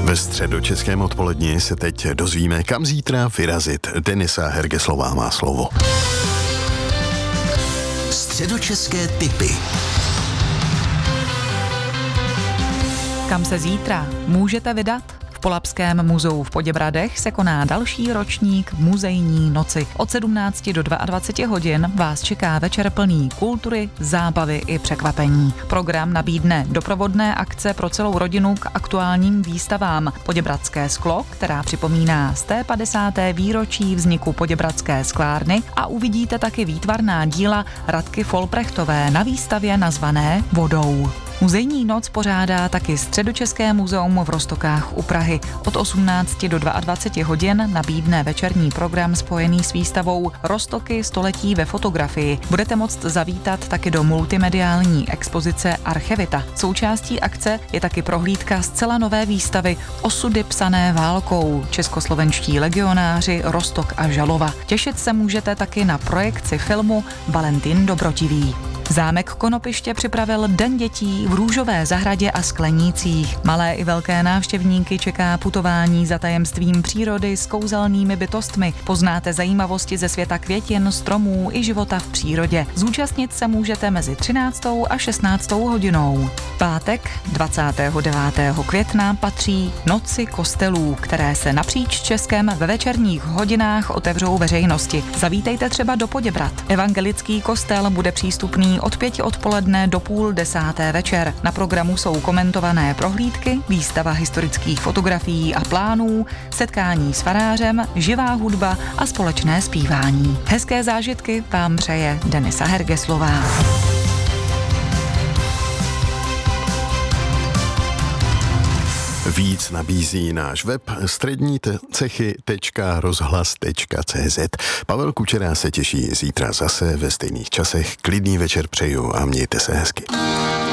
Ve středočeském odpoledni se teď dozvíme, kam zítra vyrazit. Denisa Hergeslová má slovo. Středočeské tipy. Kam se zítra můžete vydat? V Polabském muzeu v Poděbradech se koná další ročník muzejní noci. Od 17 do 22 hodin vás čeká večer plný kultury, zábavy i překvapení. Program nabídne doprovodné akce pro celou rodinu k aktuálním výstavám. Poděbradské sklo, která připomíná 150. výročí vzniku Poděbradské sklárny, a uvidíte taky výtvarná díla Radky Folprechtové na výstavě nazvané Vodou. Muzejní noc pořádá taky Středočeské muzeum v Roztokách u Prahy. Od 18 do 22 hodin nabídne večerní program spojený s výstavou Roztoky století ve fotografii. Budete moct zavítat taky do multimediální expozice Archevita. Součástí akce je taky prohlídka zcela nové výstavy Osudy psané válkou. Českoslovenští legionáři Roztok a Žalova. Těšit se můžete taky na projekci filmu Valentin Dobrotivý. Zámek Konopiště připravil Den dětí v růžové zahradě a Sklenících. Malé i velké návštěvníky čeká putování za tajemstvím přírody s kouzelnými bytostmi. Poznáte zajímavosti ze světa květin, stromů i života v přírodě. Zúčastnit se můžete mezi 13. a 16. hodinou. Pátek 29. května patří Noci kostelů, které se napříč Českem ve večerních hodinách otevřou veřejnosti. Zavítejte třeba do Poděbrad. Evangelický kostel bude přístupný od 5 odpoledne do 9:30 večer. Na programu jsou komentované prohlídky, výstava historických fotografií a plánů, setkání s farářem, živá hudba a společné zpívání. Hezké zážitky vám přeje Denisa Hergeslová. Víc nabízí náš web střednicechy.rozhlas.cz. Pavel Kučera se těší zítra zase ve stejných časech. Klidný večer přeju a mějte se hezky.